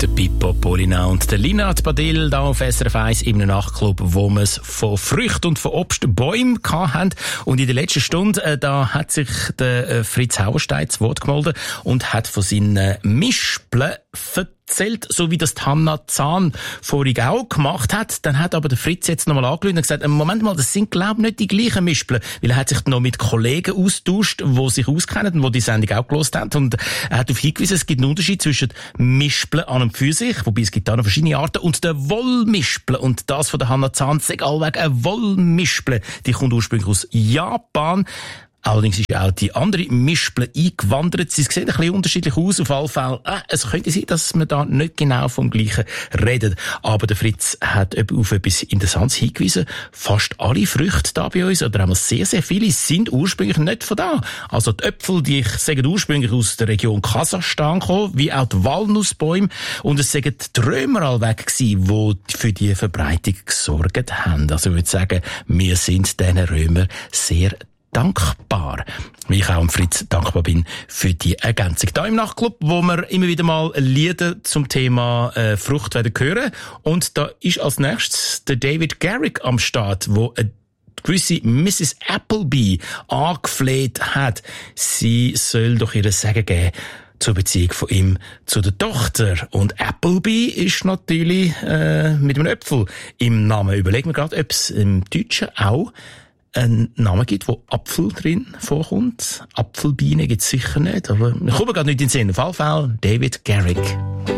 Der Pippo Polina und der Linat Badil da auf SRF 1 in einem Nachtclub, wo wir es von Früchten und von Obstbäumen hatten. Und in der letzten Stunde, da hat sich der Fritz Hauerstein zu Wort gemeldet und hat von seinen Mispeln erzählt, so wie das die Hanna Zahn vorhin auch gemacht hat. Dann hat aber der Fritz jetzt nochmal angerufen und gesagt, Moment mal, das sind glaube ich nicht die gleichen Mispeln, weil er hat sich noch mit Kollegen austauscht, die sich auskennen und die die Sendung auch gehört haben. Und er hat darauf hingewiesen, es gibt einen Unterschied zwischen Mispeln an und für sich, wobei es gibt auch noch verschiedene Arten, und der Wollmispeln. Und das von der Hanna Zahn, sagt allweg eine Wollmispeln. Die kommt ursprünglich aus Japan. Allerdings ist auch die andere Mispel eingewandert. Sie sehen ein bisschen unterschiedlich aus. Auf alle Fälle, es könnte sein, dass wir da nicht genau vom Gleichen reden. Aber der Fritz hat auf etwas Interessantes hingewiesen. Fast alle Früchte da bei uns, oder einmal sehr, sehr viele, sind ursprünglich nicht von da. Also die Äpfel, die sagen ursprünglich aus der Region Kasachstan gekommen, wie auch die Walnussbäume. Und es sagen die Römer allweg gewesen, die für die Verbreitung gesorgt haben. Also ich würde sagen, wir sind diesen Römern sehr dankbar. Wie ich auch dem Fritz dankbar bin für die Ergänzung. Da im Nachtclub, wo wir immer wieder mal Lieder zum Thema Frucht werden hören. Und da ist als nächstes der David Garrick am Start, wo eine gewisse Mrs. Appleby angefleht hat. Sie soll doch ihr Sagen geben zur Beziehung von ihm zu der Tochter. Und Appleby ist natürlich mit einem Äpfel im Namen. Überlegen wir gerade, ob es im Deutschen auch einen Namen gibt, wo Apfel drin vorkommt. Apfelbiene gibt's sicher nicht, aber ich komme gerade nicht in den Sinn. Auf jeden Fall David Garrick.